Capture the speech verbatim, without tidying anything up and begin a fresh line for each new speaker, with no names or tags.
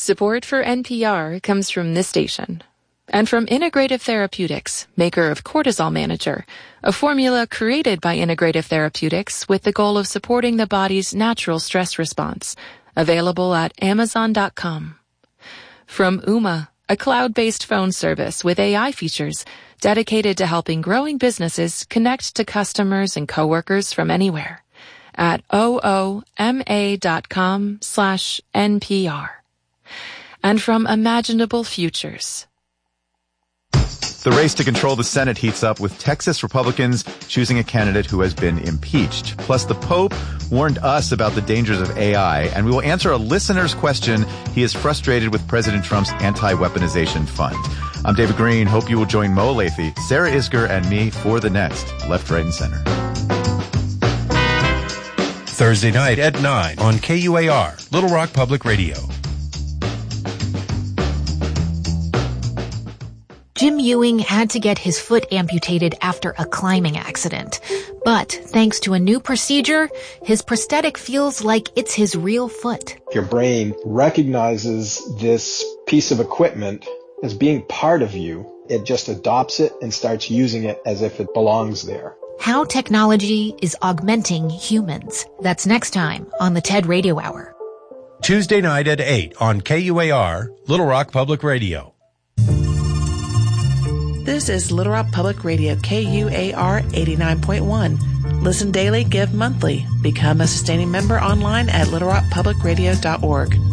Support for N P R comes from this station and from Integrative Therapeutics, maker of Cortisol Manager, a formula created by Integrative Therapeutics with the goal of supporting the body's natural stress response, available at amazon dot com. From Ooma, a cloud-based phone service with A I features dedicated to helping growing businesses connect to customers and coworkers from anywhere at ooma dot com slash N P R. And from Imaginable Futures.
The race to control the Senate heats up with Texas Republicans choosing a candidate who has been impeached. Plus, the Pope warned us about the dangers of A I, and we will answer a listener's question. He is frustrated with President Trump's anti-weaponization fund. I'm David Green. Hope you will join Mo Lathy, Sarah Isgur, and me for the next Left, Right, and Center.
Thursday night at nine on K U A R, Little Rock Public Radio.
Jim Ewing had to get his foot amputated after a climbing accident. But thanks to a new procedure, his prosthetic feels like it's his real foot.
Your brain recognizes this piece of equipment as being part of you. It just adopts it and starts using it as if it belongs there.
How technology is augmenting humans. That's next time on the TED Radio Hour.
Tuesday night at eight on K U A R, Little Rock Public Radio.
This is Little Rock Public Radio, K U A R eighty-nine point one. Listen daily, give monthly. Become a sustaining member online at little rock public radio dot org.